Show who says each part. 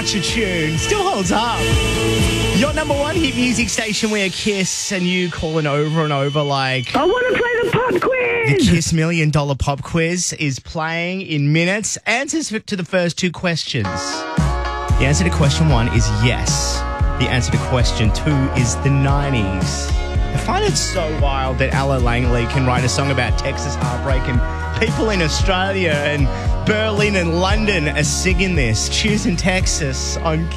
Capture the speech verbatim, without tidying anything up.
Speaker 1: such a tune. Still holds up. Your number one hit music station, we're Kiss, and you calling over and over like...
Speaker 2: I want to play the pop quiz.
Speaker 1: The Kiss Million Dollar Pop Quiz is playing in minutes. Answers to the first two questions. The answer to question one is yes. The answer to question two is the nineties. I find it so wild that Ella Langley can write a song about Texas heartbreak and people in Australia and Berlin and London are singing this. Choosing Texas on